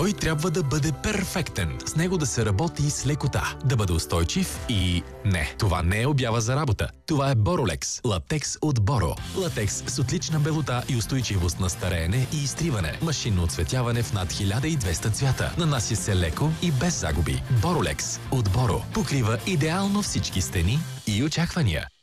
Той трябва да бъде перфектен. С него да се работи с лекота, да бъде устойчив и... Не, това не е обява за работа. Това е Боролекс. Латекс от Боро. Латекс с отлична белота и устойчивост на стареене и изтриване. Машинно оцветяване в над 1200 цвята. Нанася се леко и без загуби. Боролекс от Боро покрива идеално всички стени и очаквания.